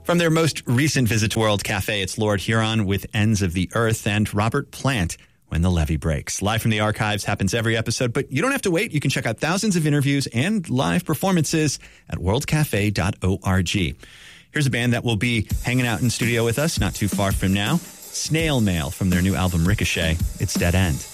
From their most recent visit to World Cafe, it's Lord Huron with Ends of the Earth and Robert Plant, When the Levee Breaks. Live from the archives happens every episode, but you don't have to wait. You can check out thousands of interviews and live performances at worldcafe.org. Here's a band that will be hanging out in studio with us not too far from now. Snail Mail from their new album Ricochet. It's Dead End.